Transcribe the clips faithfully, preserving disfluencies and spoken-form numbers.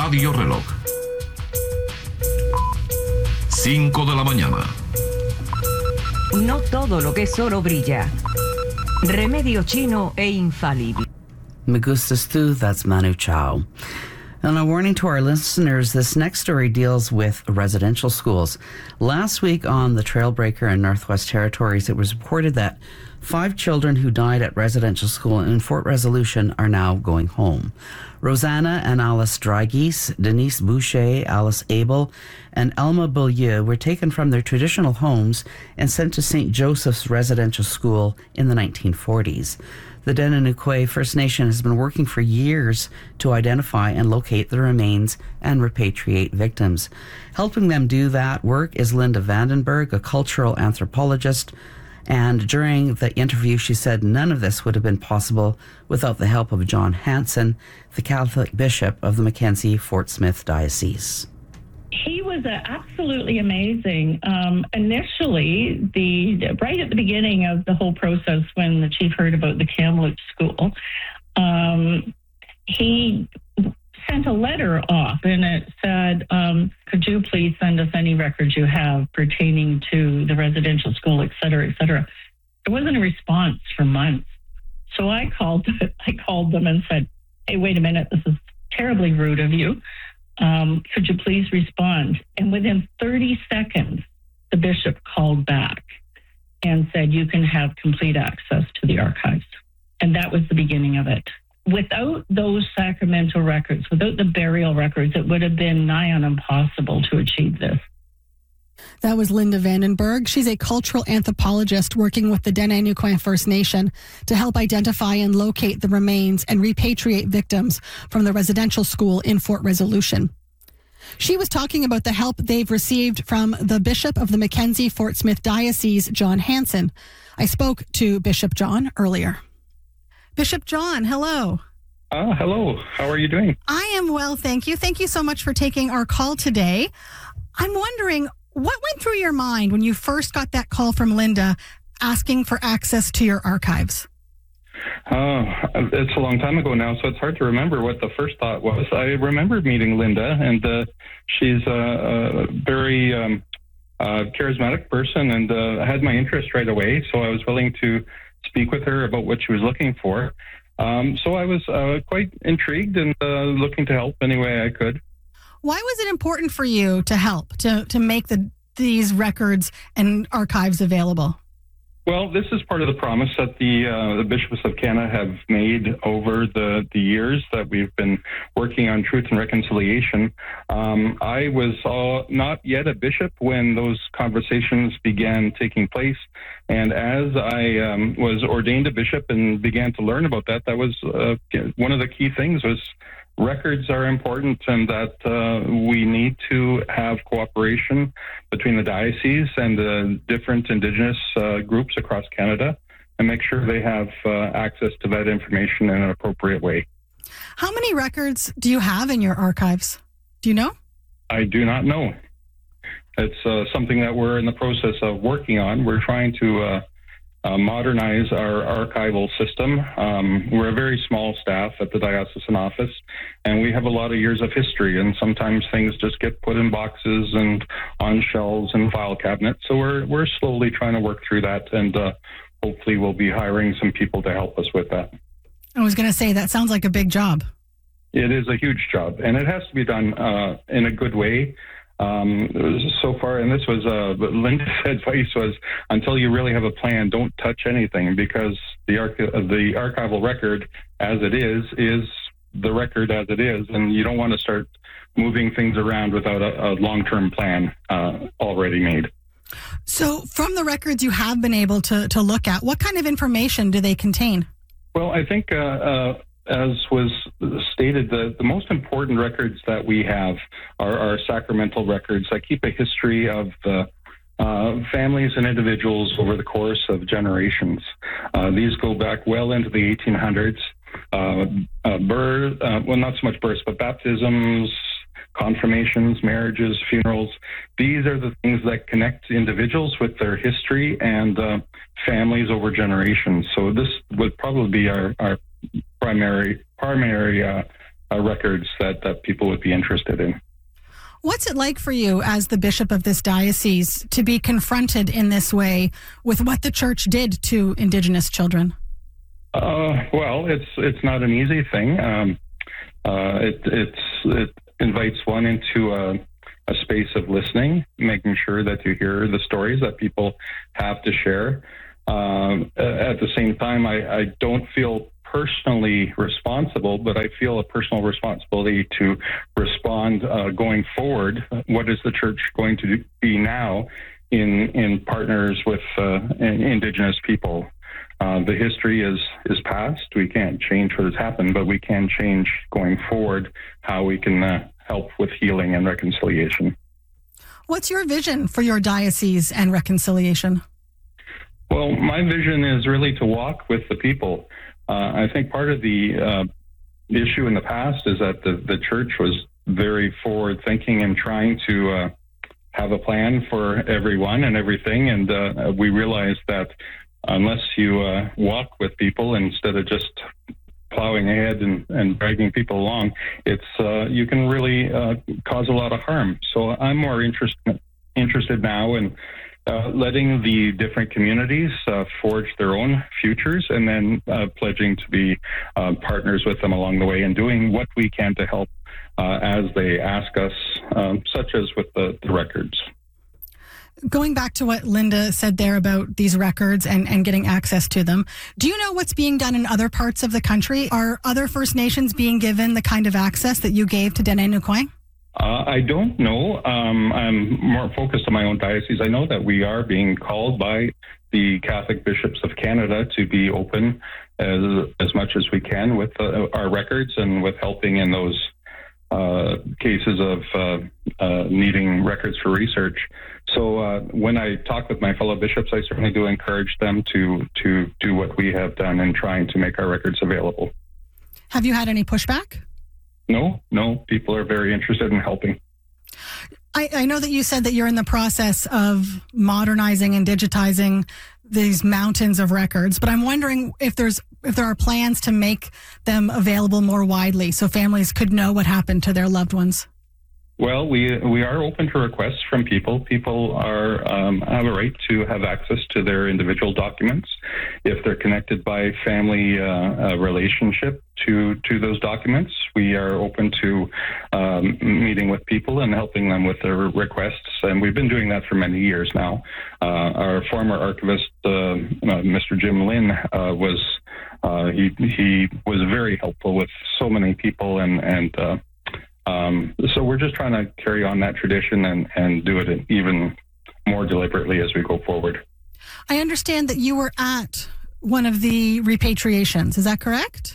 Radio Reloj. cinco de la mañana. No todo lo que es oro brilla. Remedio chino e infalible. Me gustas tú, that's Manu Chao. And a warning to our listeners, this next story deals with residential schools. Last week on the Trailbreaker in Northwest Territories, it was reported that five children who died at residential school in Fort Resolution are now going home. Rosanna and Alice Drygeese, Denise Boucher, Alice Abel, and Elma Beaulieu were taken from their traditional homes and sent to Saint Joseph's Residential School in the nineteen forties. The Denanukwe First Nation has been working for years to identify and locate the remains and repatriate victims. Helping them do that work is Linda Vandenberg, a cultural anthropologist. And during the interview, she said none of this would have been possible without the help of John Hanson, the Catholic Bishop of the Mackenzie Fort Smith Diocese. He was uh, absolutely amazing. Um, initially, the right at the beginning of the whole process, when the chief heard about the Kamloops school, um, he sent a letter off, and it said, um, could you please send us any records you have pertaining to the residential school, et cetera, et cetera. There wasn't a response for months. So I called, I called them and said, hey, wait a minute, this is terribly rude of you. Um, could you please respond? And within thirty seconds, the bishop called back and said, you can have complete access to the archives. And that was the beginning of it. Without those sacramental records, without the burial records, it would have been nigh on impossible to achieve this. That was Linda Vandenberg. She's a cultural anthropologist working with the Denanukwe First Nation to help identify and locate the remains and repatriate victims from the residential school in Fort Resolution. She was talking about the help they've received from the Bishop of the Mackenzie Fort Smith Diocese, John Hanson. I spoke to Bishop John earlier. Bishop John, hello. Uh, hello. How are you doing? I am well, thank you. Thank you so much for taking our call today. I'm wondering, what went through your mind when you first got that call from Linda asking for access to your archives? Uh, it's a long time ago now, so it's hard to remember what the first thought was. I remember meeting Linda, and uh, she's a, a very um, uh, charismatic person, and uh, had my interest right away, so I was willing to speak with her about what she was looking for. Um, so I was uh, quite intrigued and uh, looking to help any way I could. Why was it important for you to help, to, to make the, these records and archives available? Well, this is part of the promise that the, uh, the bishops of Canada have made over the, the years that we've been working on truth and reconciliation. Um, I was uh, not yet a bishop when those conversations began taking place. And as I um, was ordained a bishop and began to learn about that, that was uh, one of the key things was records are important, and that uh, we need to have cooperation between the diocese and the different Indigenous uh, groups across Canada and make sure they have uh, access to that information in an appropriate way. How many records do you have in your archives? Do you know? I do not know. It's uh, something that we're in the process of working on. We're trying to uh, Uh, modernize our archival system. Um, we're a very small staff at the diocesan office, and we have a lot of years of history, and sometimes things just get put in boxes and on shelves and file cabinets. So we're we're slowly trying to work through that, and uh, hopefully we'll be hiring some people to help us with that. I was going to say, that sounds like a big job. It is a huge job, and it has to be done uh, in a good way. Um, so far, and this was uh, Linda's advice was, until you really have a plan, don't touch anything, because the arch- the archival record as it is is the record as it is, and you don't want to start moving things around without a, a long-term plan uh, already made. So from the records you have been able to, to look at, what kind of information do they contain? Well, I think uh, uh, as was stated, the, the most important records that we have are our sacramental records that keep a history of the uh, families and individuals over the course of generations. Uh, these go back well into the eighteen hundreds. Uh, uh, birth, uh, well, not so much births, but baptisms, confirmations, marriages, funerals. These are the things that connect individuals with their history and uh, families over generations. So this would probably be our, our primary primary uh, uh, records that, that people would be interested in. What's it like for you as the bishop of this diocese to be confronted in this way with what the church did to Indigenous children? Uh, well, it's it's not an easy thing. Um, uh, it it's it invites one into a, a space of listening, making sure that you hear the stories that people have to share. Um, at the same time, I, I don't feel personally responsible, but I feel a personal responsibility to respond uh, going forward. What is the church going to be now in in partners with uh, Indigenous people? Uh, the history is is past. We can't change what has happened, but we can change going forward how we can uh, help with healing and reconciliation. What's your vision for your diocese and reconciliation? Well, my vision is really to walk with the people. Uh, I think part of the uh, issue in the past is that the, the church was very forward-thinking and trying to uh, have a plan for everyone and everything, and uh, we realized that unless you uh, walk with people instead of just plowing ahead and, and dragging people along, it's uh, you can really uh, cause a lot of harm. So I'm more interested interested now in uh, letting the different communities uh, forge their own futures, and then uh, pledging to be uh, partners with them along the way and doing what we can to help uh, as they ask us, um, such as with the, the records. Going back to what Linda said there about these records and, and getting access to them, do you know what's being done in other parts of the country? Are other First Nations being given the kind of access that you gave to Dene Nukwang? Uh, I don't know. Um, I'm more focused on my own diocese. I know that we are being called by the Catholic Bishops of Canada to be open as, as much as we can with uh, our records and with helping in those uh, cases of uh, uh, needing records for research. So uh, when I talk with my fellow bishops, I certainly do encourage them to to do what we have done in trying to make our records available. Have you had any pushback? No, no. People are very interested in helping. I, I know that you said that you're in the process of modernizing and digitizing these mountains of records, but I'm wondering if there's if there are plans to make them available more widely so families could know what happened to their loved ones. Well, we we are open to requests from people. People are um, have a right to have access to their individual documents if they're connected by family uh, uh, relationship to to those documents. We are open to um, meeting with people and helping them with their requests, and we've been doing that for many years now. Uh, our former archivist, uh, uh, Mister Jim Lynn, uh, was uh, he he was very helpful with so many people and and. Uh, Um, so we're just trying to carry on that tradition and, and do it even more deliberately as we go forward. I understand that you were at one of the repatriations. Is that correct?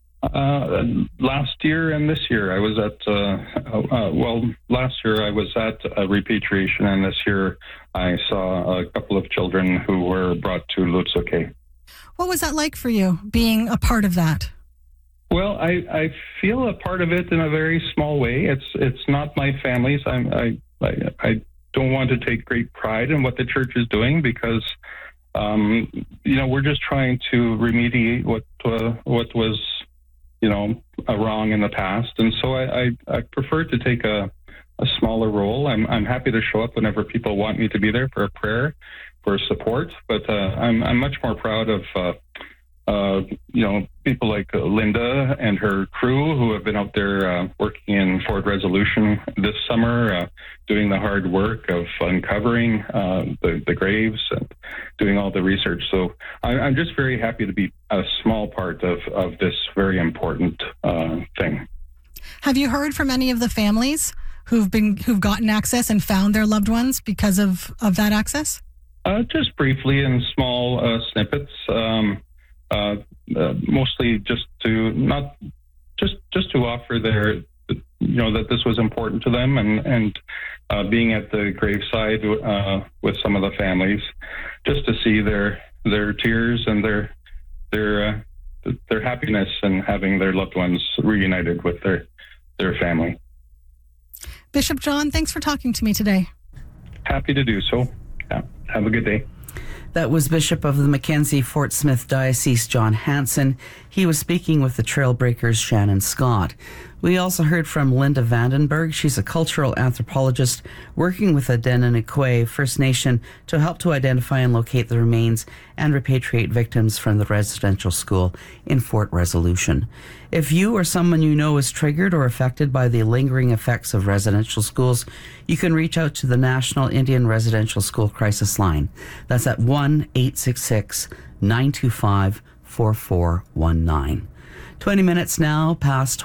Uh, last year and this year I was at, uh, uh, well, last year I was at a repatriation, and this year I saw a couple of children who were brought to Lutsoke. What was that like for you, being a part of that? Well, I, I feel a part of it in a very small way. It's it's not my family's. I'm, I I I don't want to take great pride in what the church is doing because, um, you know, we're just trying to remediate what uh, what was, you know, a wrong in the past. And so I, I, I prefer to take a, a smaller role. I'm I'm happy to show up whenever people want me to be there for a prayer, for support. But uh, I'm I'm much more proud of. Uh, Uh, you know, people like uh, Linda and her crew who have been out there uh, working in Fort Resolution this summer, uh, doing the hard work of uncovering uh, the, the graves and doing all the research. So I, I'm just very happy to be a small part of, of this very important uh, thing. Have you heard from any of the families who've been who've gotten access and found their loved ones because of, of that access? Uh, just briefly in small uh, snippets. Um, Uh, uh, mostly just to not just just to offer their, you know, that this was important to them, and and uh, being at the graveside uh, with some of the families, just to see their their tears and their their uh, their happiness in having their loved ones reunited with their their family. Bishop John, thanks for talking to me today. Happy to do so. Yeah. Have a good day. That was Bishop of the Mackenzie Fort Smith Diocese, John Hanson. He was speaking with the Trailbreakers' Shannon Scott. We also heard from Linda Vandenberg. She's a cultural anthropologist working with the Dene-Niqua First Nation to help to identify and locate the remains and repatriate victims from the residential school in Fort Resolution. If you or someone you know is triggered or affected by the lingering effects of residential schools, you can reach out to the National Indian Residential School Crisis Line. That's at one eight six six, nine two five, four four one nine. twenty minutes now past